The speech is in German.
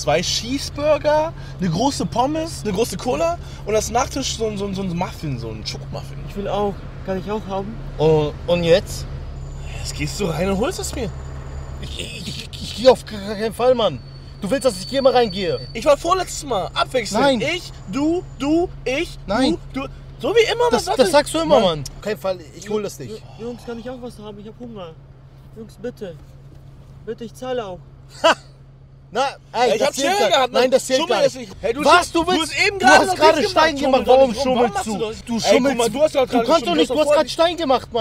2 Cheeseburger, eine große Pommes, eine große Cola und als Nachtisch so ein Muffin, so ein Schokomuffin. Ich will auch. Kann ich auch haben? Und jetzt? Jetzt gehst du rein und holst es mir. Ich gehe auf keinen Fall, Mann. Du willst, dass ich hier mal reingehe? Ich war vorletztes Mal. Abwechselnd. Nein. Ich, du, ich, Nein. du. So wie immer. Das sagst du immer, Mann. Auf keinen Fall, ich hol das nicht. Jungs, kann ich auch was haben? Ich hab Hunger. Jungs, bitte. Bitte, ich zahle auch. Na, ey, Ich hab zählt Schilder gehabt. Nein, das zählt Schummel gar ist nicht. Hey, Was, du willst? hast eben Du hast noch gerade nicht Stein gemacht. gemacht. Warum Schummel schummelst doch nicht. du? Du Ey, guck schummelst. mal, du hast doch gerade Du kannst doch nicht, du hast vor- gerade Stein gemacht, Mann.